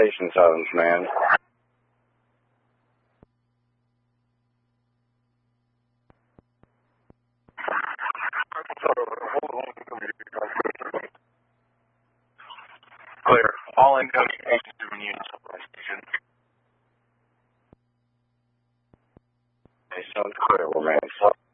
station zones, man. Clear. All incoming stations to Union Supply Station. Okay, sounds clear, man.